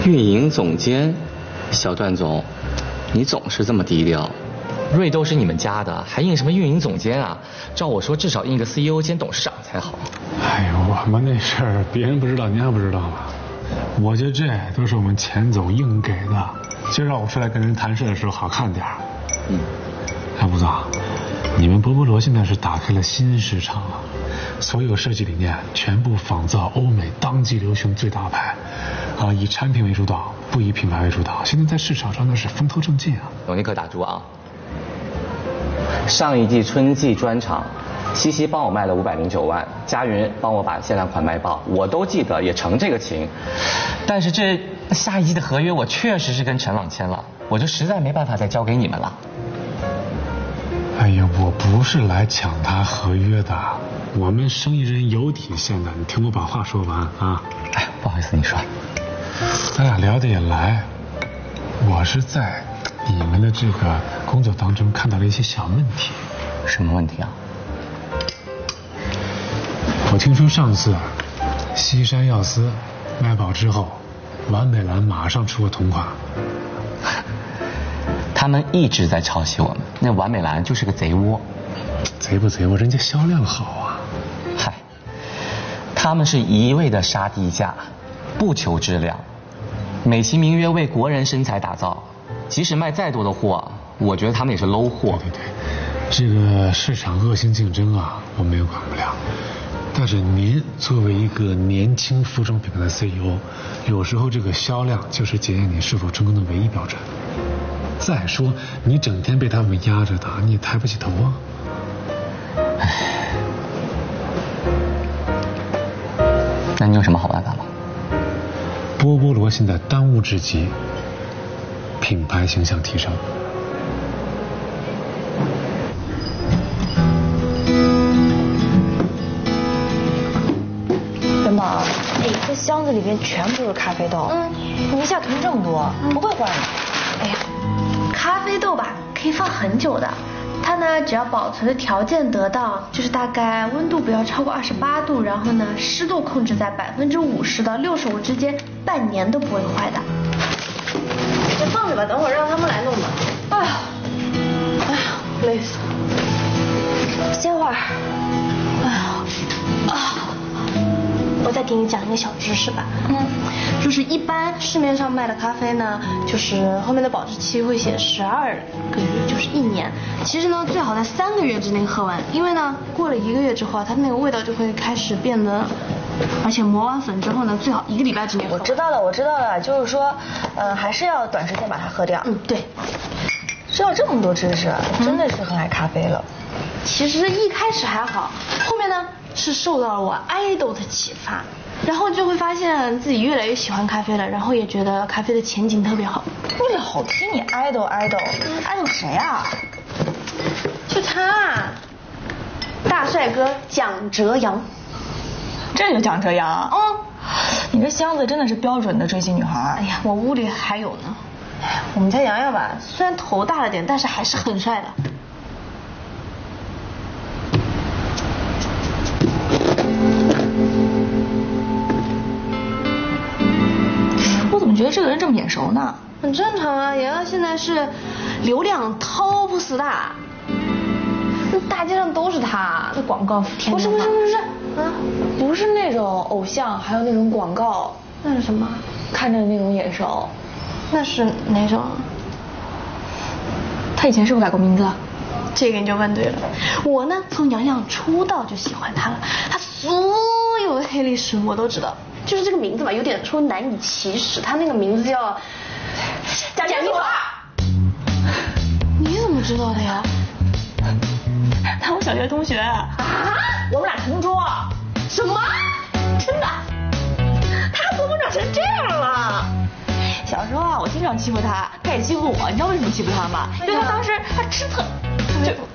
运营总监，小段总，你总是这么低调。 瑞都是你们家的，还应什么运营总监啊？照我说，至少应个 CEO 兼董事长才好。 哎呦，我们那事儿别人不知道，您还不知道吗？我觉得这都是我们钱总硬给的，就让我出来跟人谈事的时候好看点儿。哎，吴总，你们波波罗现在是打开了新市场了，所有设计理念全部仿造欧美当季流行最大牌，以产品为主导，不以品牌为主导。现在在市场上那是风头正劲啊！ 我宁可打住啊！ 上一季春季专场，西西帮我卖了509万，佳云帮我把限量款卖爆，我都记得，也成这个情。 但是这下一季的合约我确实是跟陈朗签了，我就实在没办法再交给你们了。 哎呀，我不是来抢他合约的，我们生意人有底线的，你听我把话说完啊！ 哎，不好意思，你说。 咱俩聊得也来，我是在你们的这个工作当中看到了一些小问题。 什么问题啊？ 我听说上次西山药司卖爆之后，完美蓝马上出个同款。 他们一直在抄袭我们，那完美蓝就是个贼窝。 贼不贼窝，人家销量好啊。 嗨，他们是一味的杀低价，不求质量，美其名曰为国人身材打造，即使卖再多的货，我觉得他们也是 low 货。 对，这个市场恶性竞争啊，我们也管不了。但是您作为一个年轻服装品牌的 CEO， 有时候这个销量就是检验你是否成功的唯一标准。再说，你整天被他们压着打，你也抬不起头啊。 那你有什么好办法吗？ 波波罗现在当务之急，品牌形象提升。 元宝，这箱子里边全部是咖啡豆，你一下囤这么多，不会坏吗？ 哎呀，咖啡豆吧可以放很久的，它呢只要保存的条件得当，就是大概温度不要超过28度，然后呢湿度控制在50%到65%之间，半年都不会坏的。 先放着吧，等会儿让他们来弄吧。哎呀，累死了。歇会儿。 哎呀，我再给你讲一个小知识吧。就是一般市面上卖的咖啡呢，就是后面的保质期会写12个月，就是1年。其实呢，最好在3个月之内喝完，因为呢，过了1个月之后啊，它那个味道就会开始变得，而且磨完粉之后呢，最好1个礼拜之内喝完。 我知道了，就是说，还是要短时间把它喝掉。 对。 知道这么多知识，真的是很爱咖啡了。 其实一开始还好，后面呢是受到了我idol的启发。然后就会发现自己越来越喜欢咖啡了，然后也觉得咖啡的前景特别好。 你好听，你idol谁啊？ 就他，大帅哥蒋哲阳。 这就蒋哲阳？你这箱子真的是标准的追星女孩。 哎呀，我屋里还有呢。 我们家洋洋吧， 虽然头大了点，但是还是很帅的。 我怎么觉得这个人这么眼熟呢？ 很正常啊，洋洋现在是流量 top star， 那大街上都是他，那广告天天放。 不是那种偶像，还有那种广告。 那是什么？ 看着那种眼熟。 那是哪种？ 他以前是不是改过名字？ 这个你就问对了。我呢，从洋洋出道就喜欢他了，他所有的黑历史我都知道。就是这个名字嘛，有点说难以启齿。他那个名字叫蒋劲华。 你怎么知道的呀？ 他我小学同学啊，我们俩同桌。 什么？真的？ 他怎么长成这样了？小时候啊，我经常欺负他，他也欺负我。你知道为什么欺负他吗？因为他当时他吃特就